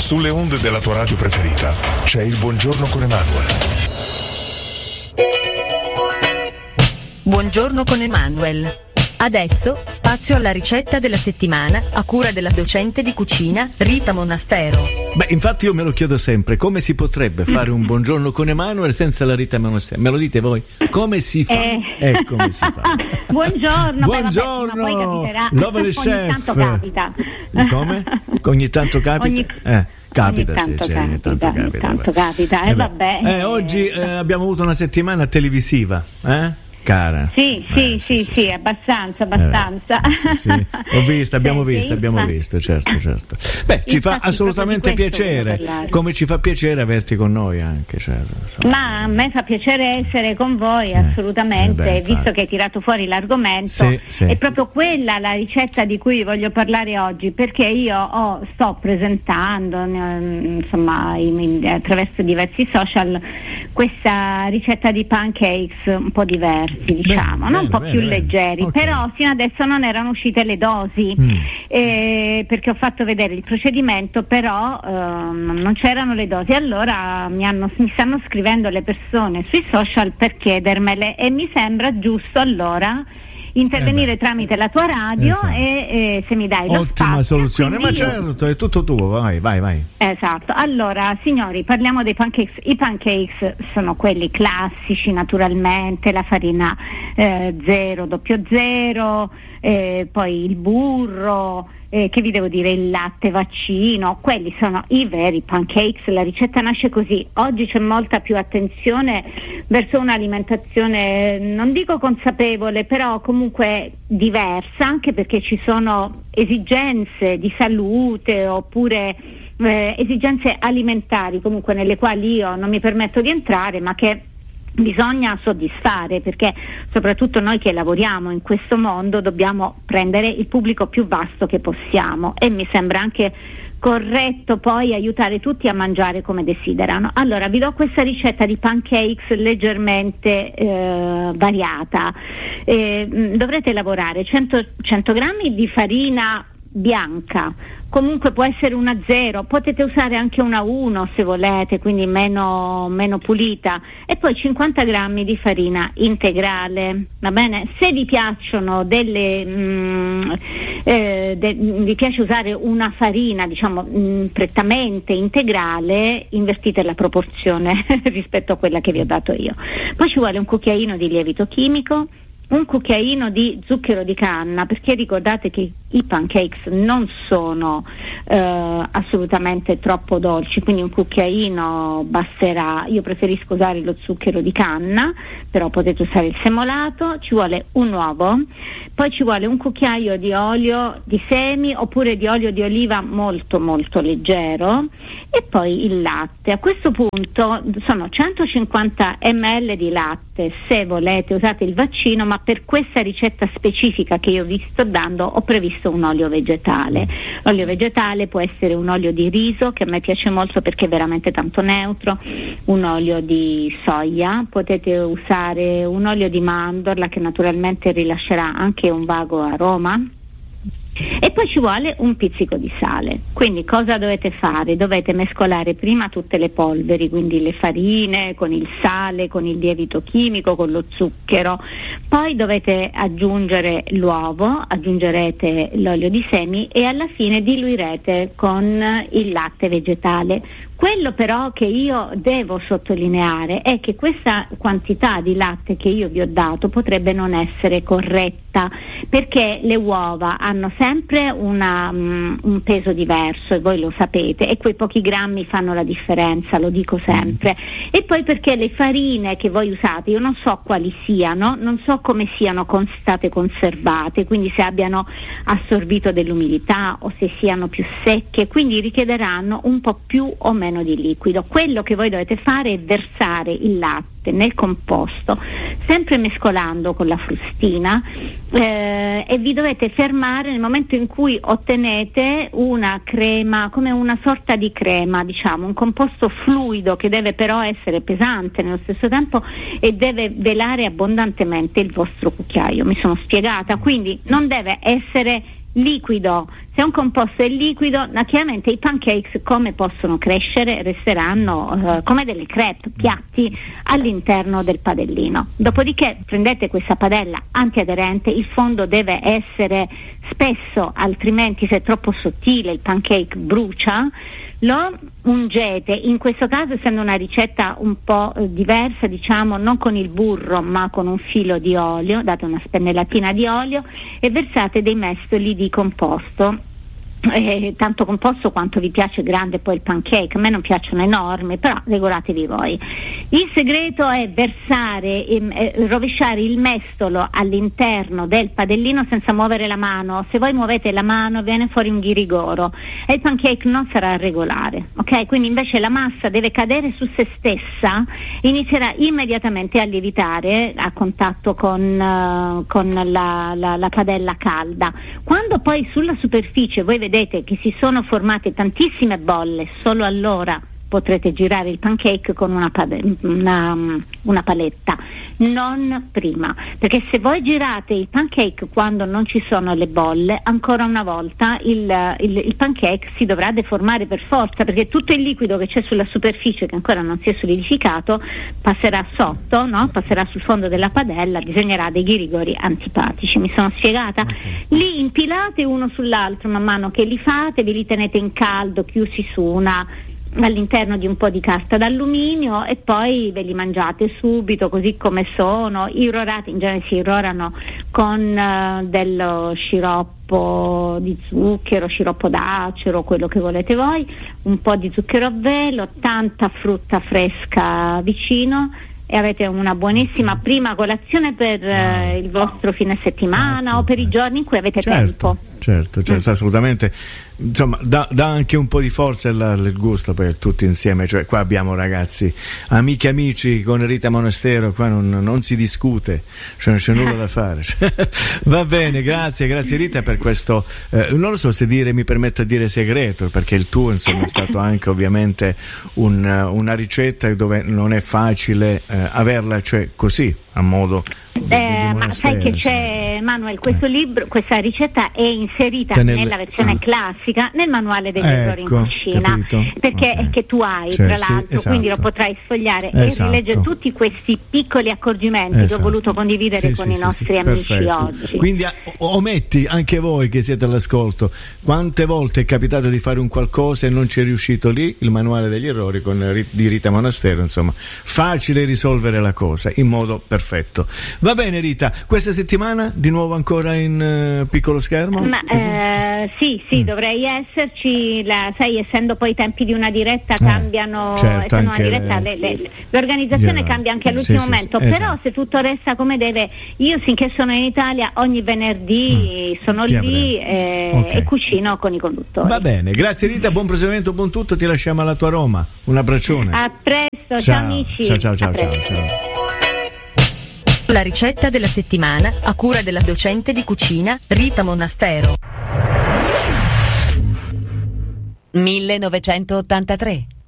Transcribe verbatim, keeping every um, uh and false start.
Sulle onde della tua radio preferita c'è il Buongiorno con Emanuele. Buongiorno con Emanuele. Adesso spazio alla ricetta della settimana a cura della docente di cucina Rita Monastero. Beh, infatti io me lo chiedo sempre, come si potrebbe fare un buongiorno con Emanuele senza la Rita Monastero? Me lo dite voi? Come si fa? Eh. Eh, come si fa? Buongiorno. Buongiorno. Beh, vabbè, ma poi capiterà. Lovely Ogni chef. tanto capita. Come? Ogni tanto capita? Ogni... Eh. Capita, ogni sì, tanto cioè, capita, ogni tanto capita. Ogni tanto capita. Eh, eh, vabbè. Eh, oggi eh, abbiamo avuto una settimana televisiva, eh? Cara. Sì, sì, eh, sì, sì, sì, sì, abbastanza, abbastanza. Eh, sì, sì. Ho visto, abbiamo Senti, visto, abbiamo infatti, visto, certo, certo. Beh, ci fa assolutamente piacere, come ci fa piacere averti con noi anche. Cioè, ma a me fa piacere essere con voi, eh, assolutamente, eh beh, visto che hai tirato fuori l'argomento. Sì, sì. È proprio quella la ricetta di cui voglio parlare oggi, perché io ho, sto presentando, insomma, in, in, attraverso diversi social, questa ricetta di pancakes un po' diversi, diciamo, bene, no? un po' bene, più bene. leggeri, Okay. però fino adesso non erano uscite le dosi, Mm. eh, perché ho fatto vedere il procedimento, però ehm, non c'erano le dosi. Allora mi, hanno, mi stanno scrivendo le persone sui social per chiedermele, e mi sembra giusto allora intervenire Eh tramite la tua radio, Esatto. e, e se mi dai lo Ottima spazio, soluzione, ma quindi io- certo, è tutto tuo, vai, vai, vai. Esatto, allora signori, parliamo dei pancakes. I pancakes sono quelli classici, naturalmente, la farina eh, zero, doppio zero, eh, poi il burro, eh, che vi devo dire, il latte vaccino, quelli sono i veri pancakes. La ricetta nasce così. Oggi c'è molta più attenzione verso un'alimentazione, non dico consapevole, però comunque diversa, anche perché ci sono esigenze di salute oppure eh, esigenze alimentari comunque nelle quali io non mi permetto di entrare, ma che bisogna soddisfare, perché soprattutto noi che lavoriamo in questo mondo dobbiamo prendere il pubblico più vasto che possiamo, e mi sembra anche corretto poi aiutare tutti a mangiare come desiderano. Allora vi do questa ricetta di pancakes leggermente eh, variata. Eh, mh, dovrete lavorare cento, cento grammi di farina bianca, comunque può essere una zero, potete usare anche una uno se volete, quindi meno, meno pulita, e poi cinquanta grammi di farina integrale, va bene? Se vi piacciono delle mh, eh, de, vi piace usare una farina, diciamo, mh, prettamente integrale, invertite la proporzione rispetto a quella che vi ho dato io. Poi ci vuole un cucchiaino di lievito chimico, un cucchiaino di zucchero di canna, perché ricordate che i pancakes non sono eh, assolutamente troppo dolci, quindi un cucchiaino basterà. Io preferisco usare lo zucchero di canna, però potete usare il semolato. Ci vuole un uovo, poi ci vuole un cucchiaio di olio di semi oppure di olio di oliva molto molto leggero, e poi il latte. A questo punto sono centocinquanta millilitri di latte, se volete usate il vaccino, ma per questa ricetta specifica che io vi sto dando ho previsto un olio vegetale. L'olio vegetale può essere un olio di riso, che a me piace molto perché è veramente tanto neutro, un olio di soia, potete usare un olio di mandorla che naturalmente rilascerà anche un vago aroma, e poi ci vuole un pizzico di sale. Quindi cosa dovete fare? Dovete mescolare prima tutte le polveri, quindi le farine con il sale, con il lievito chimico, con lo zucchero, poi dovete aggiungere l'uovo, aggiungerete l'olio di semi e alla fine diluirete con il latte vegetale. Quello però che io devo sottolineare è che questa quantità di latte che io vi ho dato potrebbe non essere corretta, perché le uova hanno sempre una, um, un peso diverso, e voi lo sapete, e quei pochi grammi fanno la differenza, lo dico sempre. E poi perché le farine che voi usate, io non so quali siano, non so come siano con, state conservate, quindi se abbiano assorbito dell'umidità o se siano più secche, quindi richiederanno un po' più o meno di liquido. Quello che voi dovete fare è versare il latte nel composto, sempre mescolando con la frustina, eh, e vi dovete fermare nel momento in cui ottenete una crema, come una sorta di crema, diciamo, un composto fluido che deve però essere pesante nello stesso tempo e deve velare abbondantemente il vostro cucchiaio. Mi sono spiegata? Quindi non deve essere liquido, se un composto è liquido, naturalmente i pancakes come possono crescere? Resteranno eh, come delle crepe, piatti all'interno del padellino. Dopodiché prendete questa padella antiaderente, il fondo deve essere spesso, altrimenti se è troppo sottile il pancake brucia. Lo ungete, in questo caso essendo una ricetta un po' eh, diversa, diciamo non con il burro ma con un filo di olio, date una spennellatina di olio e versate dei mestoli di composto, eh, tanto composto quanto vi piace grande poi il pancake. A me non piacciono enormi, però regolatevi voi. Il segreto è versare, eh, rovesciare il mestolo all'interno del padellino senza muovere la mano. Se voi muovete la mano viene fuori un ghirigoro e il pancake non sarà regolare, ok? Quindi invece la massa deve cadere su se stessa, inizierà immediatamente a lievitare a contatto con, uh, con la, la, la padella calda. Quando poi sulla superficie voi vedete che si sono formate tantissime bolle, solo allora potrete girare il pancake con una, pade- una, una paletta, non prima, perché se voi girate il pancake quando non ci sono le bolle, ancora una volta il, il, il pancake si dovrà deformare per forza, perché tutto il liquido che c'è sulla superficie, che ancora non si è solidificato, passerà sotto, no? Passerà sul fondo della padella, disegnerà dei ghirigori antipatici. Mi sono spiegata? Okay. Li impilate uno sull'altro man mano che li fate, vi li tenete in caldo chiusi su una all'interno di un po' di carta d'alluminio e poi ve li mangiate subito così come sono, irrorati. In genere si irrorano con uh, dello sciroppo di zucchero, sciroppo d'acero, quello che volete voi, un po' di zucchero a velo, tanta frutta fresca vicino e avete una buonissima prima colazione per uh, il vostro fine settimana o per i giorni in cui avete certo, tempo. Certo, certo, mm. assolutamente. Insomma, dà, dà anche un po' di forza il gusto per tutti insieme. Cioè, qua abbiamo ragazzi, amiche e amici con Rita Monastero, qua non, non si discute, cioè non c'è nulla da fare. Va bene, grazie, grazie Rita per questo. Eh, non lo so se dire, mi permetto di dire segreto, perché il tuo insomma è stato anche ovviamente un, una ricetta dove non è facile eh, averla, cioè così a modo di, eh, di ma sai che c'è, Manuel, questo eh. libro, questa ricetta è inserita Tenel... nella versione ah. classica nel manuale degli ecco, errori in cucina, capito. perché okay. che tu hai cioè, tra sì, l'altro, esatto. quindi lo potrai sfogliare esatto. e rileggere tutti questi piccoli accorgimenti esatto. che ho voluto condividere sì, con sì, i sì, nostri sì, amici perfetto. oggi. Quindi ometti anche voi che siete all'ascolto, quante volte è capitato di fare un qualcosa e non ci è riuscito? Lì il manuale degli errori con, di Rita Monastero, insomma facile risolvere la cosa in modo perfetto. Va bene Rita, questa settimana di nuovo ancora in uh, piccolo schermo? Ma, eh, sì, sì, mm. dovrei esserci, la, sai, essendo poi i tempi di una diretta cambiano, eh, certo, essendo una diretta, le, le, le, l'organizzazione cambia anche all'ultimo sì, momento, sì, però esatto. se tutto resta come deve, io finché sono in Italia ogni venerdì mm. sono ti lì e, okay. e cucino con i conduttori. Va bene, grazie Rita, buon proseguimento, buon tutto, ti lasciamo alla tua Roma, un abbraccione. A presto, ciao, ciao amici. Ciao ciao ciao ciao, ciao. La ricetta della settimana a cura della docente di cucina Rita Monastero. millenovecentottantatré